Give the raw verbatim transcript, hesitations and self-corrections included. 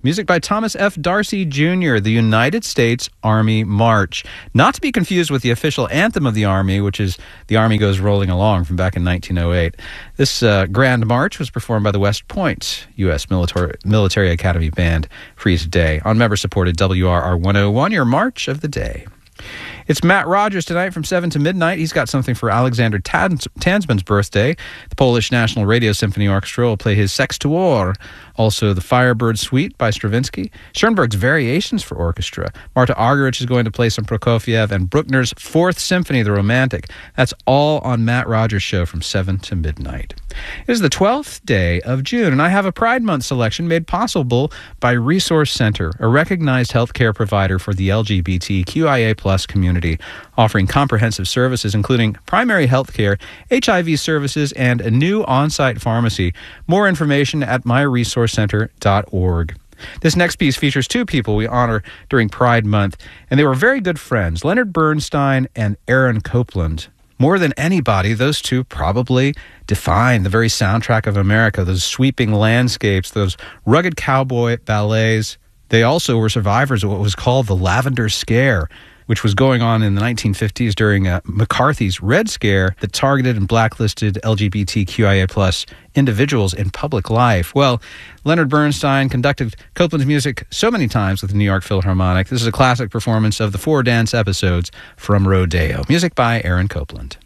Music by Thomas F. Darcy Junior, the United States Army March. Not to be confused with the official anthem of the Army, which is The Army Goes Rolling Along from back in nineteen oh eight. This uh, Grand March was performed by the West Point U S Military, Military Academy Band free today on member-supported W R R one oh one, your March of the Day. It's Matt Rogers tonight from seven to midnight. He's got something for Alexander Tans- Tansman's birthday. The Polish National Radio Symphony Orchestra will play his Sex Tuor. Also, the Firebird Suite by Stravinsky. Schoenberg's Variations for Orchestra. Marta Argerich is going to play some Prokofiev. And Bruckner's Fourth Symphony, The Romantic. That's all on Matt Rogers' show from seven to midnight. It is the twelfth day of June, and I have a Pride Month selection made possible by Resource Center, a recognized healthcare provider for the L G B T Q I A plus community, offering comprehensive services including primary health care, H I V services, and a new on-site pharmacy. More information at my resource center dot org. This next piece features two people we honor during Pride Month, and they were very good friends, Leonard Bernstein and Aaron Copland. More than anybody, those two probably define the very soundtrack of America, those sweeping landscapes, those rugged cowboy ballets. They also were survivors of what was called the Lavender Scare, which was going on in the nineteen fifties during uh, McCarthy's Red Scare that targeted and blacklisted L G B T Q I A plus individuals in public life. Well, Leonard Bernstein conducted Copland's music so many times with the New York Philharmonic. This is a classic performance of the four dance episodes from Rodeo. Music by Aaron Copland.